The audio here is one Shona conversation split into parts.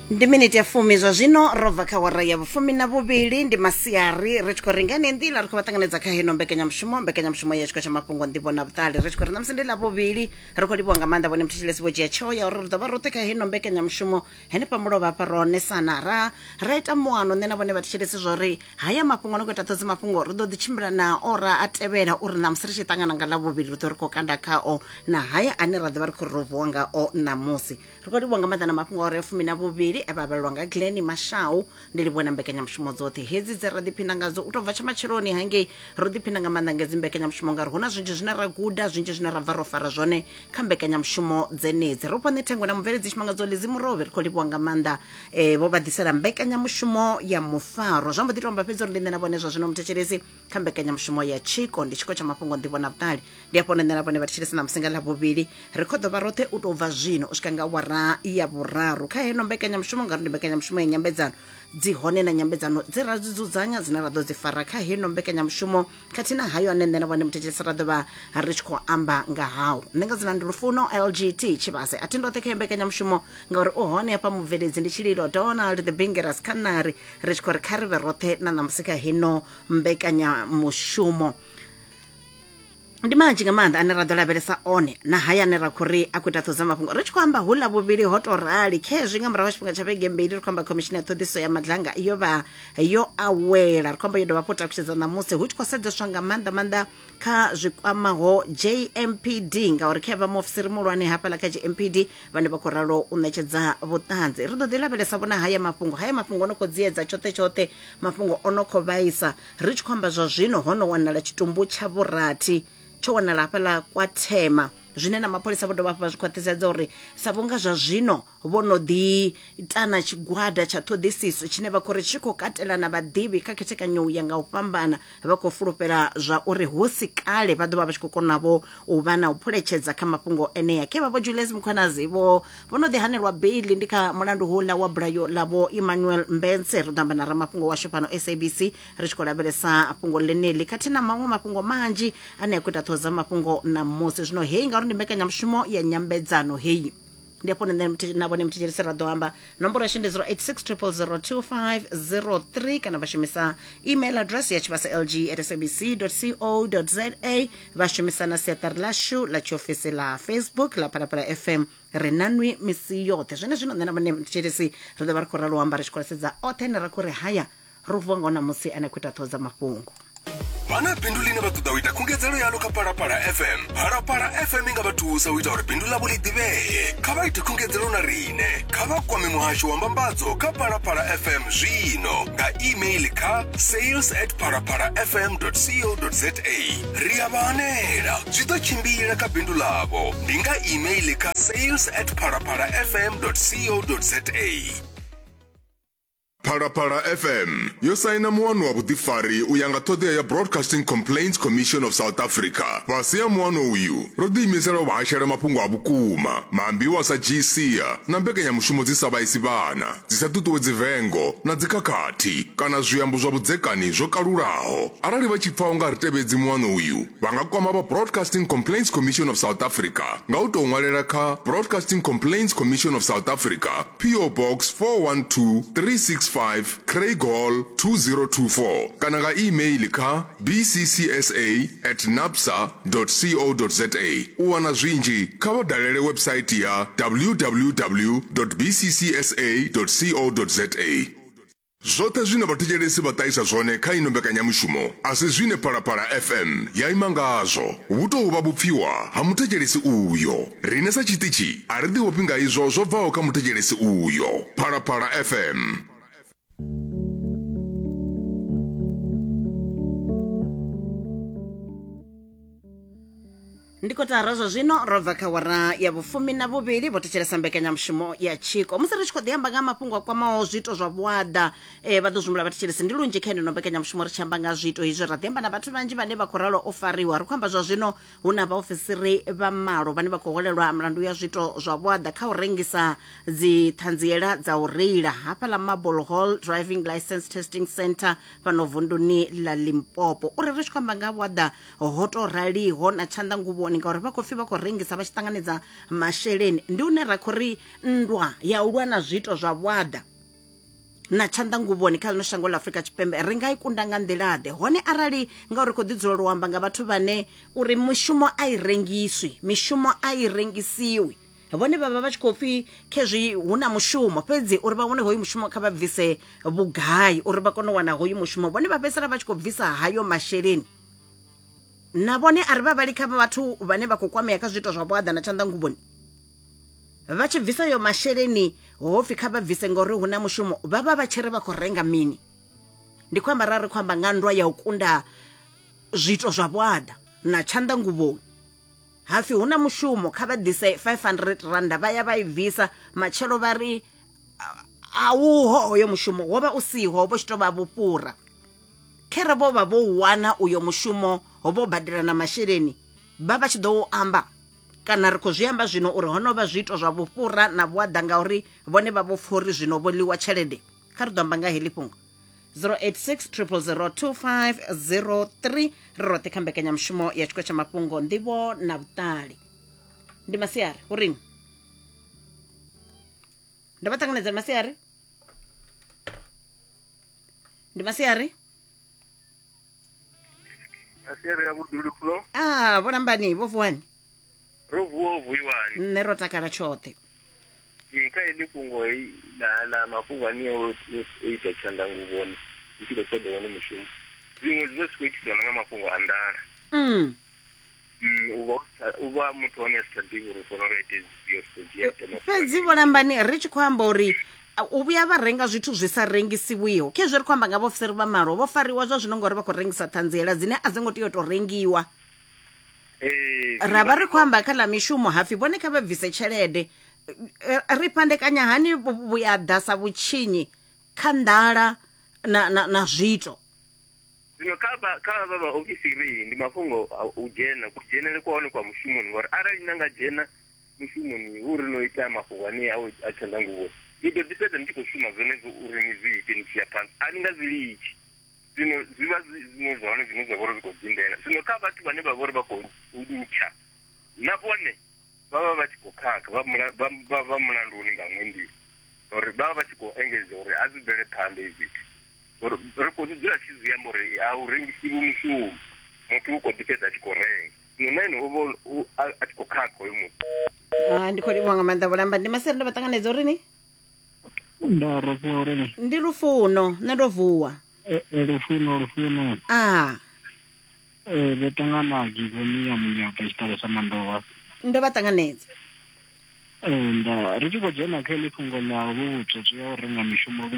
Ndi minute ya 10 zwa zwino rova kha wara ya 12 ndi masiari ri tshi khou ringani nḓila ri khou vhaṱanganedza kha heno mbekanyamushumo ya tshiko tsha mafhungo nḓivho na vhuṱali ri tshi khou ri na musi ndi ḽa vhuvhili ri khou livhuwa nga maanḓa vhone mthetshelesi vho dzhia tsheo ya uri ri ḓo vha roṱhe kha heno mbekanyamushumo henefha mulovha hafha ro nesana ra ita muano nṋe na vhone vhathetshelesi zwa uri haya mafhungo no khou ita ṱhodzi mafhungo ri ḓo ḓi tshimbila na ora a tevhela uri na musi ri tshi ṱangana nga ḽavhuvhili ri ḓo ri khou kanda khao na haya ane ra ḓo vha ri khou ri vuwa ngao ṋamusi ri khou livhuwa nga maanḓa na mafhungo a uri 12 e vhavhelwa nga Glenny Mashau ndi livhuwa mbekanyamushumo dzoṱhe hedzi dze ra ḓiphina ngadzo u tou bva tsha matshiloni hangei ro ḓiphina nga maanḓa ngedzi mbekanyamushumo ngauri hu na zwinzhi zwine ra guda zwinzhi zwine ra bva ro fara zwone kha mbekanyamushumo dzenedzi ro pone thengwe na mubveledzi tshimangadzo Lizzy Murovi ri khou livhuwa nga maanḓa vho vha ḓisela mbekanyamushumo ya mufaro zwa mbo ḓi tomba fhedzi uri ndi nṋe na vhone zwa zwino muthetshelesi kha mbekanyamushumo ya tshiko ndi tshiko tsha mafhungo nḓivho na vhuṱali ndi afho nṋe na vhone vhathetshelesi na musi nga ḽavhuvhili ri khou ḓo vha roṱhe u tou bva zwino u swika nga wara ya vhuraru kha heno mbekanyamushumo ngauri ndi mbekanyamushumo ya nyambedzano dzi hone na nyambedzano dzi ra dzudzanya dzine ra ḓo dzi fara kha heno mbekanyamushumo khathihi na hayo ane nṋe na vhone muthetshelesi ra ḓo vha ri tshi khou amba nga hawo nṋe nga dzina ndi Lufuno LGT Tshivhase a thi ndoṱhe kha mbekanyamushumo ngauri u hone hafha mubveledzi ndi Tshililo Donald the Bingeras Khanari ri tshi khou ri kha ri vhe roṱhe na ṋamusi kha heno mbekanyamushumo ndi manzhi nga maanḓa ane ra ḓo lavhelesa one na haya ane ra khou ri a khou ita ṱhodza mafhungo ri tshi khou amba hu ḽavhuvhili ho tou rali khezwi nga murahu ha tshifhinga tsha vhege mbili ri khou amba khomishini ya ṱhoḓisiso ya madlanga yo awela ri khou amba yo dovha hafhu takutshedza ṋamusi hu tshi khou sedzeswa nga maanḓa kha zwikwamaho JMPD ngauri kha vha muofisiri muhulwane hafhaḽa kha JMPD vhane vha khou ralo u ṋetshedza vhuṱanzi ri ḓo ḓi lavhelesa vhona haya mafhungo o no khou dziedza tshoṱhe mafhungo o no khou vhaisa ri tshi khou amba zwa zwino ho no wanala tshitumbu tsha vhurathi tsho wanala hafhaḽa kwa Thema zwine na mapholisa vho dovha hafhu vha zwi khwaṱhisedza uri sa vhunga zwa zwino vho no ḓi tana tshigwada tsha ṱhoḓisiso tshine vha khou ri tshi khou katela na vhaḓivhi kha khethekanyo ya nga u fhambana vha khou fulufhela zwa uri hu si kale vha ḓovha vha tshi khou konavho u vha na u phuletshedza kha mafhungo enea khe vha vho Julius Mkhwanazi vho no ḓi hanelwa beili ndi kha mulandu houḽa wa bulayo ḽavho Emmanuel Mbense ri ḓo amba na ramafhungo washu fhano SABC ri tshi khou lavhelesa fhungo ḽeneli khathihi na maṅwe mafhungo manzhi ane a khou ita ṱhodza mafhungo ṋamusi zwino heyi ngauri ndi mbekanyamushumo ya nyambedzano heyi ndi afho nṋe na vhone muthetshelesi ra ḓo amba nomboro yashu ndi 0860002503 kana vha shumisa email address ya tshivhaselg@sabc.co.za vha shumisa na siaṱari ḽashu ḽa tshiofisi ḽa Facebook ḽa Phalaphala FM ri na nwi misi yoṱhe zwone zwino nṋe na vhone muthetshelesi ri ḓo vha ri khou ralo u amba ri tshi khou sedza oṱhe ane ra khou ri haya ri vuwa nga ṋamusi ane khou ita ṱhodza mafhungo vana bindu line vha ṱoḓa u ita khungedzelo yalo kha Phalaphala FM Phalaphala FM i nga vha thusa u ita uri bindu ḽavho ḽi ḓivhee kha vha ite khungedzelo na rine kha vha kwame muhasho wa mbambadzo kha Phalaphala FM zwino nga email kha sales@phalaphalafm.co.za ri a vha hanela zwi ḓo tshimbila kha bindu ḽavho ndi nga email kha sales@phalaphalafm.co.za Phalaphala FM yo saina muano wa vhuḓifari u ya nga ṱhoḓea ya Broadcasting Complaints Commission of South Africa fhasi ya muano uyu ro ḓiimisela u vhashela mafhungo a vhukuma maambiwa sa GCA na mbekanyamushumo dzi sa vhaisi vhana dzi sa ṱuṱuwedzi vengo na dzikhakhathi kana zwiambo zwa vhudzekani zwo kalulaho arali vha tshi pfa u nga ri tevhedzi muano uyu vha nga kwama vha Broadcasting Complaints Commission of South Africa nga u tou ṅwalela kha Broadcasting Complaints Commission of South Africa PO Box 412365 Craig Hall 2024 kana nga email kha bccsa@napsa.co.za u wana zwinzhi kha vha dalele website ya www.bccsa.co.za zwoṱhe zwine vhathetshelesi vha ṱahisa zwone kha ino mbekanyamushumo a si zwine Phalaphala FM ya ima ngazwo hu tou vha vhupfiwa ha muthetshelesi uyo rine sa tshiṱitshi a ri ḓivhofhi nga izwo zwo bvaho kha muthetshelesi uyo Phalaphala FM ndikotara zwa zwino ro bva kha wara ya 12 vho thetshelesa mbekanyamushumo ya tshiko musi ri tshi khou ḓi amba nga mafhungo a kwamaho zwiito zwa vhuaḓa vha ḓo zwimbula vhathetshelesi ndi lunzhi kha ino mbekanyamushumo ri tshi amba nga zwiito hezwi ra ḓi amba na vhathu vhanzhi vhane vha khou ralo o fariwa ri khou amba zwa zwino hu na vhaofisiri vha malo vhane vha khou holelwa mulandu ya zwiito zwa vhuaḓa kha u rengisa dzi ṱhanziela dza u reila hafhaḽa Marble Hall Driving License Testing Center fhano vunduni ḽa Limpopo uri ri tshi khou amba nga vhuaḓa ho tou raliho na tshanḓa nguvhoni masheleni ngauri vha khou pfhi vha khou rengisa vha tshi ṱanganedza masheleni ndi une ra khou ri nndwa ya u lwa na zwiito zwa vhuaḓa na tshanḓanguvhoni kha ḽino shango ḽa Afrika Tshipembe ri nga i kunda nga nḓilaḓe hone arali ngauri khou ḓi dzulela u amba nga vhathu vhane uri mishumo a i rengiswi mishumo a i rengisiwi vhone vha vha vha tshi khou pfhi khezwi hu na mushumo fhedzi uri vha wane hoyu mushumo kha vha bvise vhugai uri vha kone u wana hoyu mushumo vhone vha fhedzisela vha tshi khou bvisa hayo masheleni na vhone a ri vha vhali kha vhathu vhane vha khou kwamea kha zwiito zwa vhuaḓa na tshanḓanguvhoni vha tshi bvisa yo masheleni hofi kha vha bvise ngori hu na mushumo vha vha tshi ri vha khou renga mini ndi khou amba ra ri khou amba nga nndwa ya u kunda zwiito zwa vhuaḓa na tshanḓanguvhoni hafi hu na mushumo kha vha ḓise 500 randa vha ya vha i bvisa matshelo vha ri a uho hoyo mushumo wo vha u siho vho tshi tou vha vhufhura khere vho vha vho wana uyo mushumo ho vho badela na masheleni vha vha tshi ḓo amba kana ri khou zwi amba zwino uri ho no vha zwiito zwa vhufhura na vhuaḓa ngauri vhone vha vho pfha uri zwino vho ḽiwa tshelede kha ri ḓo amba nga heḽi fhungo 086 ri roṱhe kha mbekanyamushumo ya tshikolo tsha mafhungo nḓivho na vhuṱali ndi masiari urini ndo vha ṱanganedza masiari ndi masiari asiari ya vhudululo vhona mbani vho vuwani ro vuwa vuiwani nṋe ro takala tshoṱhe kha heḽi fhungo na mafhungo ane o ita tshanḓanguvhoni i tshi khou ṱoḓa wone mushumo zwiṅwe zwi vha si khou itiswa na nga mafhungo a ndala u vha muthu wane a si tsha ḓivha uri u fanela u ite zwifhio fhedzi vhona mbani ri tshi khou amba uri u vhuya vha renga zwithu zwi sa rengisiwiho khezwi ri khou amba nga vhaofisiri vha malo vho fariwa zwa zwino ngori vha khou rengisa ṱhanziela dzine a dzi ngo tea u tou rengiwa ra vha ri khou amba kha ḽa mishumo hapfi vhone kha vha bvise tshelede ri pandekanya hani vhuyaḓa sa vhutshinyi kha nḓala na zwiito zwino kha vha vhaofisiri ndi mafhungo u dzhena kudzhenele kwa hone kwa mushumoni ngori arali na nga dzhena mushumoni uri no ita mafhungo ane a tshanḓanguvhoni ndi ḓo ḓi fhedza ndi tshi khou shuma zwenezwo uri ni zwi ite ni tshi ya phanḓa a ni nga zwi litshi zwino zwi vha zwiṅwe zwa hone zwine zwa vha uri zwi khou dzindela zwino kha vhathu vhane vha vha uri vha khou ntsha na vhone vha vha vha tshi khou khakha vha mulanduni nga ṅwendini uri vha vha vha tshi khou engedza uri a zwi bvele phanḓa zwithu uri ri khou dzula tshi zwi amba uri a u rengisiwi mushumo muthu u khou ḓi fhedza a tshi khou renga zwino na ene u a tshi khou khakha hoyo muthu ndi khou livhuwa nga maanḓa vhulamba ndi maseri ndo vha ṱanganedza uri ni ndo ro vuwa uri ndi lufuno nṋe ndo vuwa lufuno ro ṱangana givoni ya munyaka tshitalo sa mandova ndo vha ṱanganedza ri tshi khou dzhena kha heḽi fhungo ḽa vhutswotswi ya u renga mishumo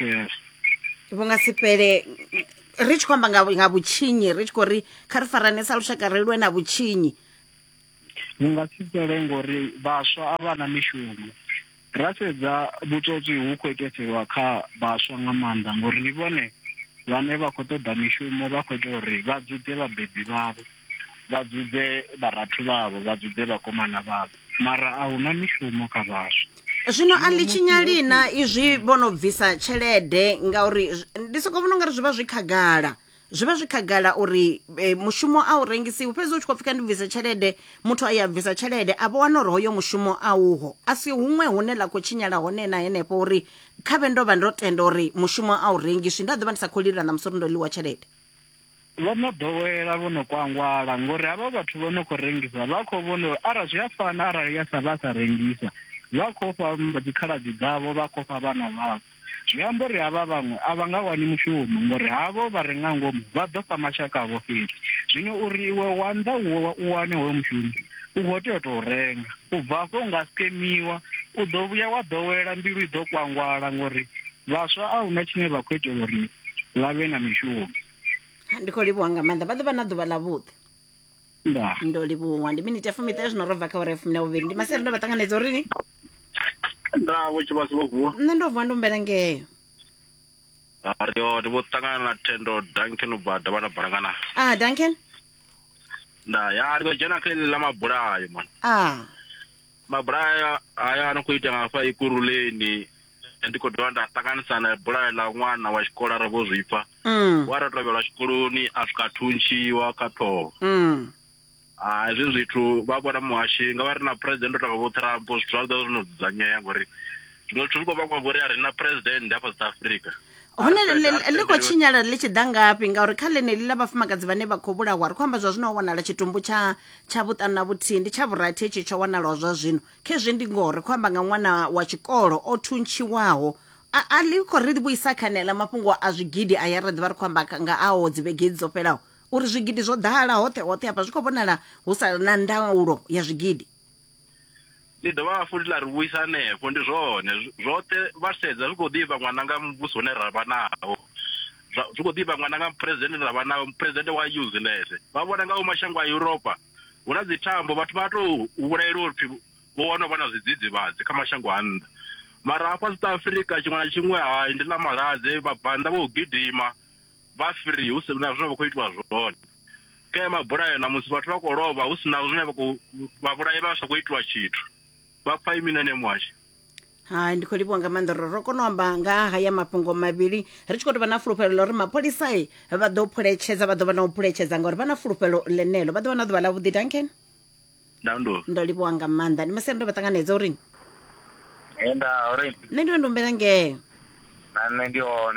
vhu nga si fhele ri tshi khou amba nga vhutshinyi ri tshi khou ri kha ri farane sa lushaka ri lwe na vhutshinyi vhu nga si fhele ngori vhaswa a vha na mishumo ra sedza vhutswotswi hu khou iteselwa kha vhaswa nga maanḓa ngori ndi vhone vhane vha khou ṱoḓa mishumo vha khou ita uri vha dzudze vhabebi vhavho vha dzudze vharathu vhavho vha dzudze vhakomana vhavho mara a hu na mishumo kha vhaswa zwino a ḽi tshinyalina izwi vho no bvisa tshelede ngauri ndi sokou vhona ungari zwi vha zwi khagala uri mushumo a u rengisiwi fhedzi u tshi khou pfhi kha ndi bvise tshelede muthu a ya bvisa tshelede a vho wana uri hoyo mushumo a uho a si huṅwe hune ḽa khou tshinyala hone na henefho uri kha vhe ndo vha ndo tenda uri mushumo a u rengiswi nda ḓo vha ndi sa khou lila na musi uri ndo ḽiwa tshelede vho no ḓowela vho no kwangwala ngori havha vhathu vho no khou rengisa vha khou vhona uri arali zwi a fana arali ya sa vha sa rengisa vha khou fha dzikhaladzi dzavho vha khou fha vhana vhavho zwi amba uri havha vhaṅwe a vha nga wani mushumo ngori havho vha re nga ngomu vha ḓo fha mashaka avho fhedzi zwino uri iwe wa nnḓa u wane hoyo mushumo u khou tea u tou renga u bva afho u nga skemiwa u ḓo vhuya wa ḓowela mbilu i ḓo kwangwala ngori vhaswa a huna tshine vha khou itela uri vha vhe na mishumo ndi khou livhuwa nga maanḓa vha ḓo vha na ḓuvha ḽavhuḓi ndo livhuwa ndi miniti ya 13 zwino ro bva kha uri fumi na vhuvhili ndi maseri ndo vha ṱanganedza uri ni ndavho tshivhasi vho vuwa nṋe ndo vuwa ndo mbela ngeyo ariyo ndi vho ṱangana na Thendo Duncan ubada vhana balangana Duncan ya ri khou dzhena kha heḽi ḽa mabulayo man mabulayo aya ano khou ita nga fha ikuruleni ndi khou dovha nda ṱanganisa na bulayo ḽa ṅwana wa tshikolo ra vho zwipfa wa ra tovhelwa tshikoloni a swika thuntshiwa kha ṱhoho izvi zvithu vavona muhashi nga vari na president otava vo Trump zvithu zvavida zvinodzanyaya ngori zvimwe zvithu riko vangwa ngori harina president hapa South Africa hone liko tshinyala ḽi tshi ḓa ngafhi ngauri kha ḽeneḽi ḽa vhafumakadzi vhane vha khou vhulawa ri khou amba zwa zwino ho wanala tshitumbu tsha vhuṱanu na vhuthihi ndi tsha vhurathi hetshi tsho wanalaho zwa zwino khezwi ndi ngori khou amba nga ṅwana wa tshikolo o thuntshiwaho a ḽi khou ri vhuisa kha neḽa mafhungo a zwigidi a ya ri ḓivha ri khou amba nga aho dzivhege dzo fhelaho uri zwigidi zwo ḓala hoṱhe hafha zwi khou vhonala hu sa na ndaulo ya zwigidi ndi dovha futhi ḽa ri vhuisa hanefho ndi zwone zwoṱhe vha sedza zwi khou ḓivha ṅwana nga muvhuso une ra vha nawo zwi khou ḓivha ṅwana nga president ra vha nawo president wa useless vha vhona nga mashango a Europa hu na dzithambo vhathu vha tou vhulaelwa uri vho wana vha na zwidzidzivhadzi kha mashango a nnḓa mara hafha South Africa tshiṅwe na tshiṅwe hayi ndi ḽa maladze vhabvannḓa vho gidima vha free hu si na zwine vha khou itiwa zwone ke mabulayo na musi vhathu vha khou lovha hu si na zwine vha vhulaye vha sa khou itiwa tshithu vha pfa iminene mwashi hai ndi khou livhuwa nga maanḓa ro kona u amba nga haya mafhungo mavhili ri tshi khou tou vha na fulufhelo ḽa uri mapholisa vha ḓo phuletshedza vha ḓo vha na u phuletshedza ngauri vha na fulufhelo ḽeneḽo vha ḓo vha na ḓuvha ḽa vhuḓi Duncan ndo livhuwa nga maanḓa ndi maseri ndo vha ṱanganedza uri uri nṋe ndi ndombela ngeo na nṋe ndi hone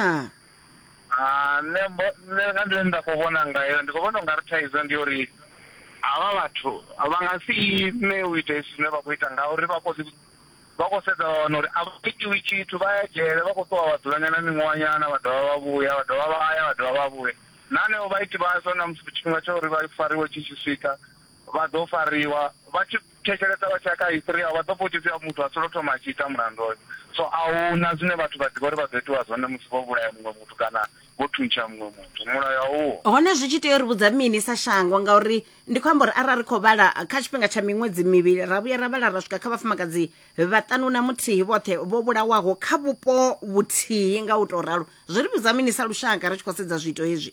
nṋe nga ndi nda khou vhona ngayo ndi khou vhona ungari thaidzo ndi uri ava vhathu va nga si ime u ita zwine vha khou ita ngauri vha khou sedza wana uri a vha itiwi tshithu vha ya dzhele vha khou ṱuwa vha dzulanyana miṅwanyana vha dovha vha vhuya vha dovha vha ya vha dovha vha vhuya na hanevho vha iti vhaswa na musi tshifhinga tsha uri vha fariwe tshi tshi swika vha ḓo fariwa vha tshi thetshelesa vha tshi ya kha history yavho vha ḓo potisiwa muthu a solo thoma a tshi ita mulandu hoyo so a huna zwine vhathu vha ḓivha uri vha ḓo itiwa zwone musi vho vhulaya muṅwe muthu kana vho thuntsha muṅwe muthu mulayo uwo hone zwi tshi tea uri vhudza mini sa shango ngauri ndi khou amba uri arali ri khou vhala kha tshifhinga tsha miṅwedzi mivhili ra vhuya ra vhala ra swika kha vhafumakadzi vhaṱanu na muthihi vhoṱhe vho vhulawaho kha vhupo vhuthihi nga u tou ralo zwi ri vhudza mini sa lushaka ri tshi khou sedza zwiito hezwi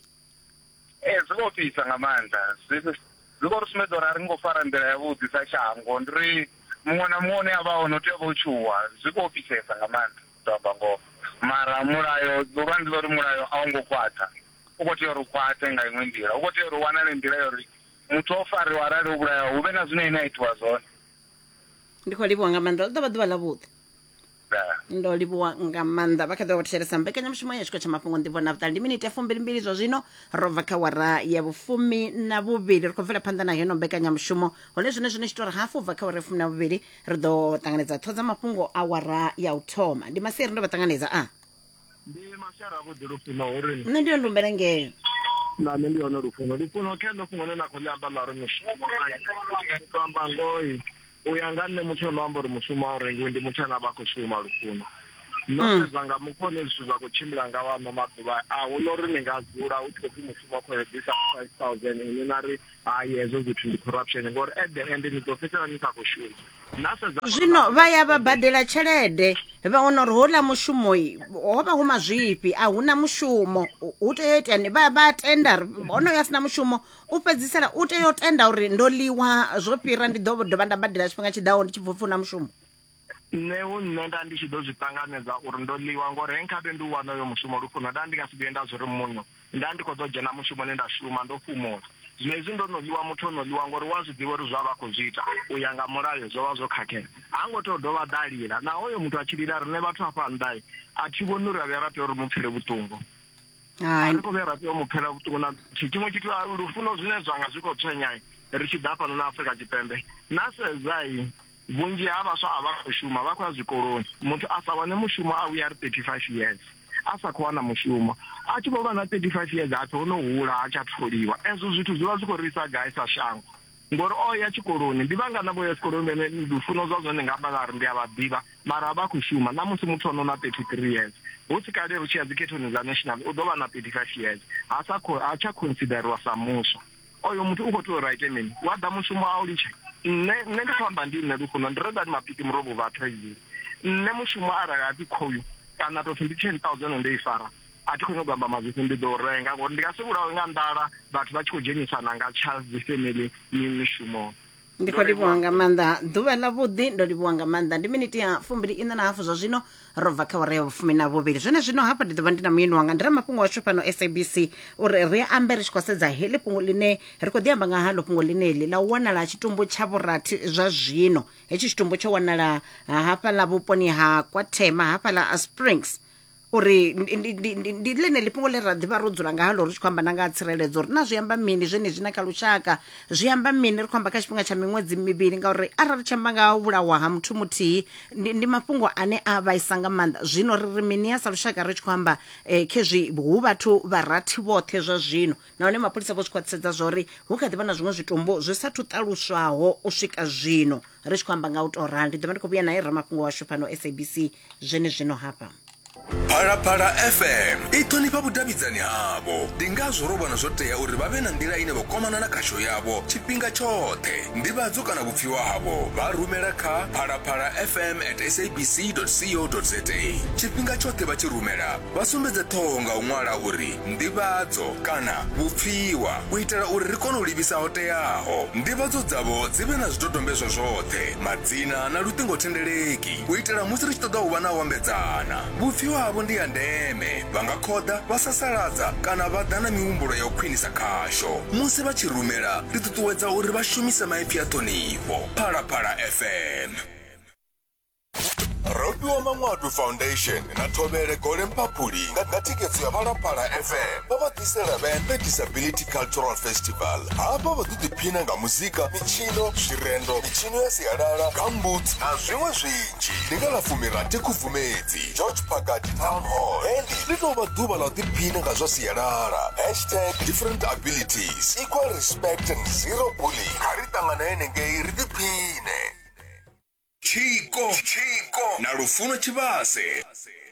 zwi khou fhisa nga maanḓa zwi khou ri sumbedza uri a ri ngo fara nḓila yavhuḓi sa shango ndi ri muṅwe na muṅwe une a vha hone u tea vha u tshuwa zwi khou fhisesa nga maanḓa to amba ngoho mara mulayo ḓuvha ndi ḽa uri mulayo a u ngo khwaṱha u khou tea uri u khwaṱhe nga iṅwe nḓila u khou tea uri u wanale nḓila ya uri muthu o fariwa arali u vhulayaho hu vhe na zwine ine a itiwa zwone ndi khou livhuwa nga maanḓa ḽi ḓo vha ḓuvha ḽavhuḓi ndo livhuwa nga maanḓa vha kha ḓo vha thetshelesa mbekanyamushumo ya tshiko tsha mafhungo nḓivho na vhuṱali ndi miniti ya 22 zwa zwino ro bva kha wara ya 12 ri khou bvela phanḓa na heno mbekanyamushumo hone zwine tshi tori hafu bva kha wara ya 12 ri ḓo ṱanganedza ṱho dza mafhungo a wara ya u thoma ndi maseri ndo vha ṱanganedza ndi mashara avhuḓi Lufuno uri nṋe ndi yo ndumbela ngeo na nṋe ndi hone Lufuno khe ḽo fhungo ḽe na khou ḽi amba ḽa uri mushumo to amba ngoyi u ya nga nṋe muthu ono amba uri mushumo a u rengiwe ndi muthu ane a vha khou shuma Lufuno no sedza nga mukone zwithu zwa khou tshimbila nga wano maḓuvha a hu no uri ni nga dzula u tshi khou pfi mushumo a khou bvisa 5,000 ini na ri hayi hezwo zwithu ndi corruption ngori at the end ni ḓo fhedzisela ni sa khou shuma zwino vha ya vha badela tshelede vha wana uri hola mushumo ho vha huma zwifhi a huna mushumo u tea u itani vha tenda honoyo a sina mushumo u fhedzisela u tea u tenda uri ndo ḽiwa zwo fhira ndi ḓo dovha nda badela tshifhinga tshiḓaho ndi tshi pfuna mushumo nṋe nda ndi tshi ḓo zwi ṱanganedza uri ndo ḽiwa ngori nkhabe ndi u wana uyo mushumo Lufuno nda ndi nga si vhuye nda zwi ri munyo nda ndi khou ḓo dzhena mushumoni nda shuma ndo fhumula zwino hezwi ndo no ḽiwa muthu ono ḽiwa ngori wa zwi ḓivha uri zwa vha khou zwi ita u ya nga mulayo zwo vha zwo khakhea ha ngo tou dovha ḓalila na hoyo muthu a tshi lila riṋe vhathu hafha nnḓa a thi vhoni uri a vhuya ra tea uri mu pfhele vhuṱungu ri khou vhuya ra tea u mu pfhela vhuṱungu na tshiṅwe tshithu Lufuno zwine zwanga zwi khou tswenya ri tshi ḓa fhano na Afrika Tshipembe na sedzai vhunzhi ha vhaswa a vha khou shuma vha khou ya zwikoloni muthu a sa wane mushumo a vhuya ri 35 years a sa khou wana mushumo a tshi vho vha na 35 years a tho no hula a tsha tholiwa ezwo zwithu zwi vha zwi khou risa gai sa shango ngori o ya tshikoloni ndi vhanga na vho ya tshikoloni vhene Lufuno zwa zwone nga amba uri ndi a vha ḓivha mara a vha khou shuma na musi muthu ono na 33 years hu si kale ri tshi ya dzikhethoni dza national u ḓo vha na 35 years a tsha consideriwa sa muswa oyo muthu u khou tea uri a ite mini wa ḓa mushumo a u litshe nṋe ndi khou amba ndi nṋe Lufuno ndi reda ndi mapiki murobo vhathu aizini nṋe mushumo arali a ti khoyu kana to ndi 10,000 ndo i fara a thi khou nyanga u amba mazwifhi ndi ḓo renga ngori ndi nga si vhulawe nga nḓala vhathu vha tshi khou dzhenisana nga tsha dzi family mishumoni ndi khou livhuwa nga maanḓa ḓuvha ḽa vhuḓi ndo livhuwa nga maanḓa ndi miniti ya 24 zwa zwino ro bva kha awara ya 12 zwone zwino hafha ndi ḓovha ndi na muyeni wanga ndi ramafhungo washu fhano SABC uri ri ambe ri tshi khou sedza heḽi fhungo line ri khou ḓi amba nga haḽo fhungo lineḽi ḽa u wanala tshitumbu tsha vhurathi zwa zwino hetshi tshitumbu tsho wanala hafha ḽa vhuponi ha KwaThema hafha ḽa Springs uri ndi ḽine ḽifhungo ḽe ra ḓivha ro dzula nga haḽo ri tshi khou amba na nga tsireledzo uri na zwi amba mini zwenezwi na kha lushaka zwi amba mini ri khou amba kha tshifhinga tsha miṅwedzi mivhili ngauri arali tshi amba nga vhulawa ha muthu muthihi ndi mafhungo ane a vhaisa nga maanḓa zwino ri mini ya sa lushaka ri tshi khou amba khezwi hu vhathu vharathi vhoṱhe zwa zwino nahone mapholisa vho tshi khou sedza zwori hu kha ḓivha na zwiṅwe zwitumbu zwi sathu ṱaluswaho u swika zwino ri tshi khou amba nga u tou rali ndi ḓovha ndi khou vhuya naye ramafhungo washu fhano SABC zwino hapa Phalaphala FM ithonipha vhudavhidzani havho ndi ngazwo ro vhona zwo tea uri vha vhe na nḓila ine vha kwamana na khasho yavho tshifhinga tshoṱhe ndivhadzo kana vhupfiwa havho vha rumela kha phalaphalafm@sabc.co.za tshifhinga tshoṱhe vha tshi rumela vha sumbedze ṱhoho nga u ṅwala uri ndivhadzo kana vhupfiwa u itela uri ri kone u livhisa ho teaho ndivhadzo dzavho dzi vhe na zwidodombedzwa zwoṱhe madzina na luṱingothendeleki u itela musi ri tshi ṱoḓa u vha na u ambedzana vhupfiwa havho ndi ya ndeme vha nga khoḓa vha sasaladza kana vha ḓa na mihumbulo ya u khwinisa khasho musi vha tshi rumela ri ṱuṱuwedza uri vha shumise maipfi a ṱhonifho Phalaphala FM Ropiwa Mangwatu Foundation na Thobele Golden Papuli nga thikhedzo ya Phalaphala FM vha vha ḓisela vhembe Disability Cultural Festival hafha vha ḓo ḓiphina nga muzika mitshino zwirendo mitshino ya sialala gumboots na zwiṅwe zwinzhi ndi nga ḽa 16 Khubvumedzi George Phakadi Town Hall heḽi ḽi tou vha ḓuvha ḽa u ḓiphina nga zwa sialala #different abilities equal respect and zero bullying kha ri ṱangana henengei ri ḓiphine Chico na Lufuno Chivase